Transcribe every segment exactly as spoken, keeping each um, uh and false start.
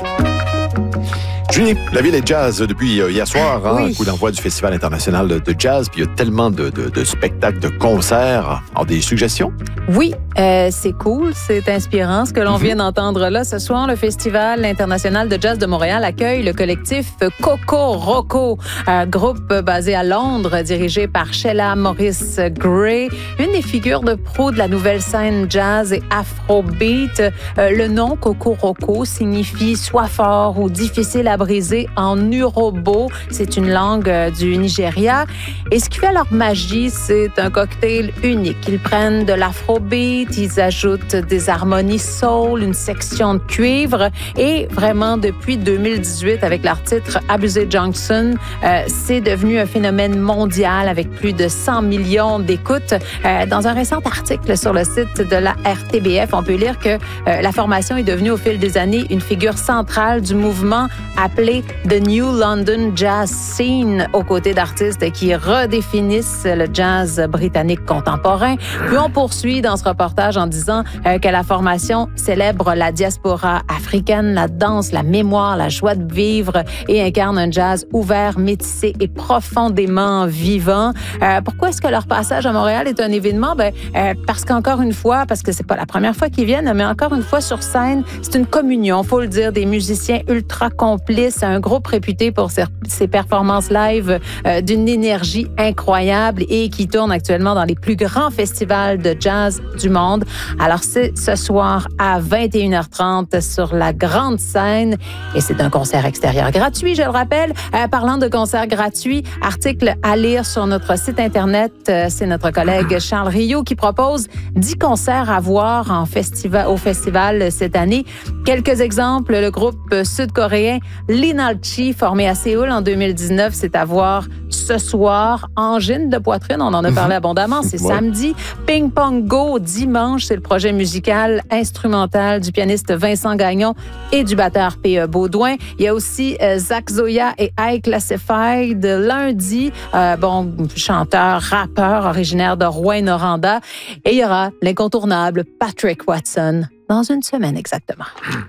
Julie, la ville est jazz depuis hier soir, hein, Oui. coup d'envoi du Festival international de jazz, puis il y a tellement de, de, de spectacles, de concerts. Alors, des suggestions? Oui, euh, c'est cool, c'est inspirant ce que l'on Mm-hmm. vient d'entendre là. Ce soir, le Festival international de jazz de Montréal accueille le collectif Coco Roco, un groupe basé à Londres, dirigé par Sheila Morris Gray, une des figures de proue de la nouvelle scène jazz et afrobeat. Euh, le nom Coco Roco signifie soit fort ou difficile à briser en urobo. C'est une langue euh, du Nigeria. Et ce qui fait leur magie, c'est un cocktail unique. Ils prennent de l'afrobeat, ils ajoutent des harmonies soul, une section de cuivre. Et vraiment, depuis deux mille dix-huit, avec leur titre Abusé Junction, euh, c'est devenu un phénomène mondial avec plus de cent millions d'écoutes. Euh, dans un récent article sur le site de la R T B F, on peut lire que euh, la formation est devenue au fil des années une figure centrale du mouvement appelé The New London Jazz Scene, aux côtés d'artistes qui redéfinissent le jazz britannique contemporain. Puis on poursuit dans ce reportage en disant euh, que la formation célèbre la diaspora africaine, la danse, la mémoire, la joie de vivre et incarne un jazz ouvert, métissé et profondément vivant. Euh, pourquoi est-ce que leur passage à Montréal est un événement? Ben, euh, parce qu'encore une fois, parce que c'est pas la première fois qu'ils viennent, mais encore une fois sur scène, c'est une communion, faut le dire, des musiciens ultra complices, un groupe réputé pour ses, ses performances live euh, d'une énergie incroyable et qui tourne actuellement dans les plus grands festivals de jazz du monde. Alors c'est ce soir à vingt et une heures trente sur la grande scène et c'est un concert extérieur gratuit, je le rappelle. Euh, parlant de concerts gratuits, article à lire sur notre site Internet, euh, c'est notre collègue Charles Rio qui propose dix concerts à voir en festival, au festival cette année. Quelques exemples, le groupe sud-coréen Linalchi, formé à Séoul en deux mille dix-neuf, c'est à voir ce soir. Angine de poitrine, on en a parlé abondamment, c'est Ouais. samedi. Ping Pong Go, dimanche, c'est le projet musical instrumental du pianiste Vincent Gagnon et du batteur P E Baudouin. Il y a aussi euh, Zach Zoya et High Classified lundi, euh, bon, chanteur, rappeur originaire de Rouyn-Noranda. Et il y aura l'incontournable Patrick Watson dans une semaine exactement.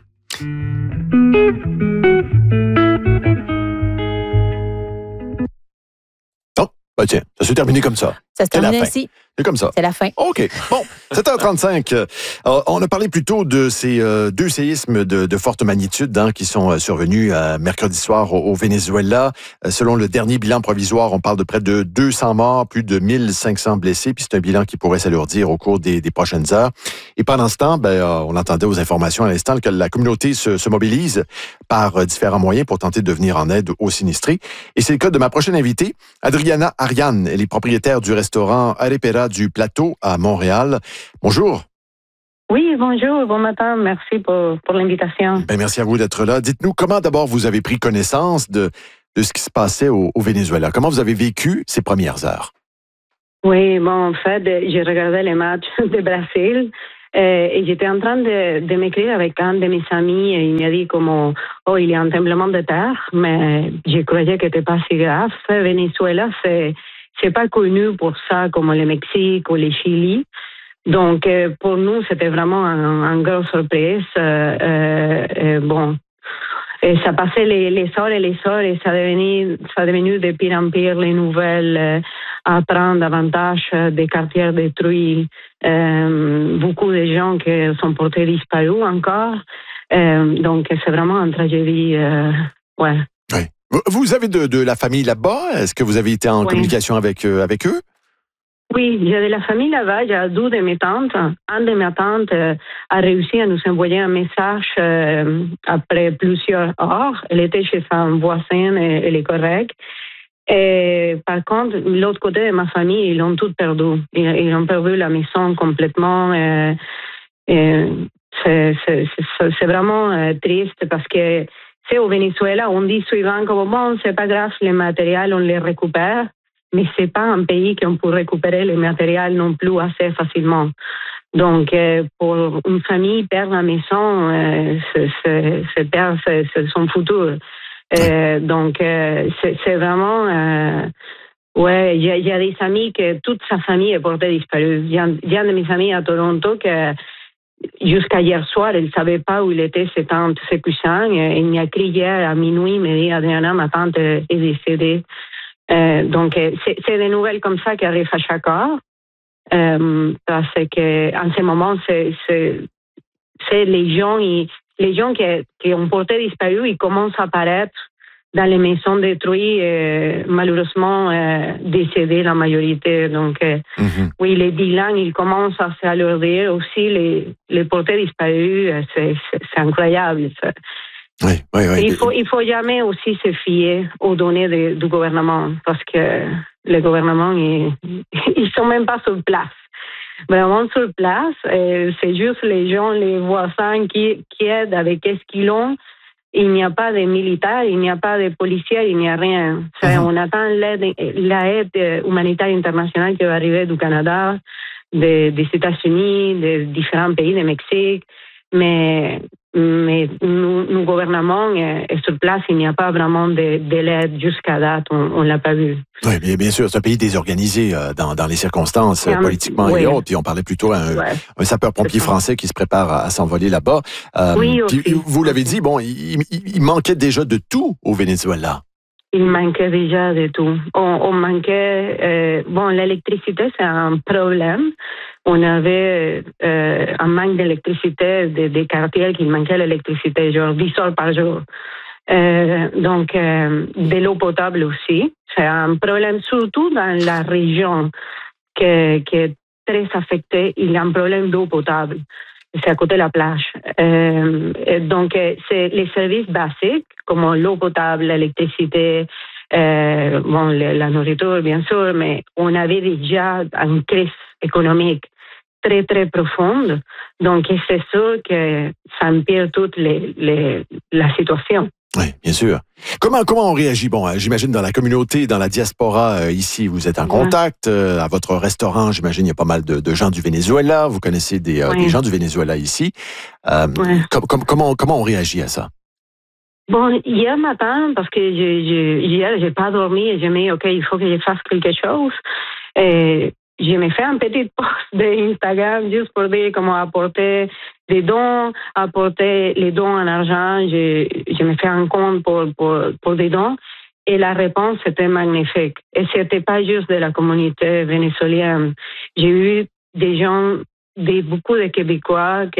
Oh, ben tiens, ça s'est terminé comme ça. Ça se C'est la termine fin. ainsi. C'est comme ça. C'est la fin. OK. Bon, sept heures trente-cinq. Euh, on a parlé plus tôt de ces euh, deux séismes de, de forte magnitude hein, qui sont euh, survenus euh, mercredi soir au, au Venezuela. Euh, selon le dernier bilan provisoire, on parle de près de deux cents morts, plus de mille cinq cents blessés. Puis c'est un bilan qui pourrait s'alourdir au cours des, des prochaines heures. Et pendant ce temps, ben, euh, on entendait aux informations à l'instant que la communauté se, se mobilise par euh, différents moyens pour tenter de venir en aide aux sinistrés. Et c'est le cas de ma prochaine invitée, Adriana Ariane. Elle est propriétaire du restaurant Arepera du Plateau à Montréal. Bonjour. Oui, bonjour, bon matin, merci pour, pour l'invitation. Ben, merci à vous d'être là. Dites-nous comment d'abord vous avez pris connaissance de, de ce qui se passait au, au Venezuela. Comment vous avez vécu ces premières heures? Oui, bon, en fait, j'ai regardé les matchs de Brésil euh, et j'étais en train de, de m'écrire avec un de mes amis et il m'a dit comme, oh, il y a un tremblement de terre, mais je croyais que c'était pas si grave. Venezuela, c'est, c'est pas connu pour ça comme le Mexique ou le Chili. Donc, euh, pour nous, c'était vraiment un, un grosse surprise. Euh, euh, euh, bon, et ça passait les, les heures et les heures et ça a devenu, ça a devenu de pire en pire les nouvelles, euh, à prendre davantage des quartiers détruits, euh, beaucoup de gens qui sont portés disparus encore. Euh, donc, c'est vraiment une tragédie. Euh, ouais. Oui. Vous avez de, de la famille là-bas? Est-ce que vous avez été en Oui. communication avec, euh, avec eux? Oui, j'ai de la famille là-bas. J'ai deux de mes tantes. Un de mes tantes euh, a réussi à nous envoyer un message euh, après plusieurs heures. Elle était chez sa voisine et elle est correcte. Et par contre, l'autre côté de ma famille, ils ont tout perdu. Ils, ils ont perdu la maison complètement. Et, et c'est, c'est, c'est, c'est vraiment euh, triste parce que c'est au Venezuela, on dit souvent comme bon, c'est pas grave, les matériels, on les récupère. Mais c'est pas un pays qu'on peut récupérer les matériels non plus assez facilement. Donc, euh, pour une famille, perdre la maison, euh, c'est, c'est, c'est perdre c'est, c'est son futur. Euh, donc, euh, c'est, c'est vraiment... Euh, ouais, il y, y a des amis que toute sa famille est portée disparue. Il y, y a de mes amis à Toronto que jusqu'à hier soir, elle ne savait pas où il était, ses tantes, ses cousins. Elle m'a écrit hier à minuit, il m'a dit, Adriana, ma tante est décédée. Euh, donc, c'est, c'est des nouvelles comme ça qui arrivent à chaque heure. Euh, parce que en ce moment, c'est, c'est, c'est les gens, ils, les gens qui, qui ont porté disparu, ils commencent à apparaître dans les maisons détruites, euh, malheureusement euh, décédés la majorité. Donc, euh, mm-hmm. oui, les bilans, ils commencent à s'alourdir aussi. Les, les portés disparus, euh, c'est, c'est, c'est incroyable. C'est. Oui, oui, oui. Il faut, il faut jamais aussi se fier aux données de, du gouvernement parce que le gouvernement, ils, ils sont même pas sur place. Vraiment sur place, euh, c'est juste les gens, les voisins qui, qui aident avec ce qu'ils ont. Il n'y a pas de militaires, il n'y a pas de policiers, il n'y a rien. Mm-hmm. On attend l'aide, l'aide humanitaire internationale qui va arriver du Canada, de, des États-Unis, de différents pays, du Mexique. Mais, mais nous, nous gouvernement est sur place, il n'y a pas vraiment de, de l'aide jusqu'à date, on ne l'a pas vu. Oui, bien, bien sûr, c'est un pays désorganisé euh, dans, dans les circonstances euh, politiquement oui. et autres. Puis on parlait plutôt à un, ouais. un sapeur-pompier français qui se prépare à, à s'envoler là-bas. Euh, oui, puis, vous l'avez dit, bon, il, il, il manquait déjà de tout au Venezuela. Il manquait déjà de tout. On, on manquait... Euh, bon, l'électricité, c'est un problème. On avait euh, un manque d'électricité, des, des quartiers qui manquaient l'électricité, genre dix heures par jour. Euh, donc, euh, de l'eau potable aussi. C'est un problème surtout dans la région qui, qui est très affectée. Il y a un problème d'eau potable. C'est à côté de la plage. Euh, donc, c'est les services basiques, comme l'eau potable, l'électricité, euh, bon, la nourriture, bien sûr, mais on avait déjà une crise économique très, très profonde. Donc, c'est sûr que ça empire toute les, les, la situation. Oui, bien sûr. Comment comment on réagit? Bon, j'imagine dans la communauté, dans la diaspora, euh, ici, vous êtes en contact. Euh, à votre restaurant, j'imagine, il y a pas mal de, de gens du Venezuela. Vous connaissez des, euh, oui. des gens du Venezuela ici. Euh, oui. com, com, comment, comment on réagit à ça? Bon, hier matin, parce que je, je, hier, j'ai pas dormi et j'ai dit, OK, il faut que je fasse quelque chose. Et je me fais un petit post d'Instagram juste pour dire comment apporter des dons, apporter les dons en argent. Je, je me fais un compte pour, pour, pour des dons. Et la réponse était magnifique. Et c'était pas juste de la communauté vénézuélienne. J'ai eu des gens, des, beaucoup de Québécois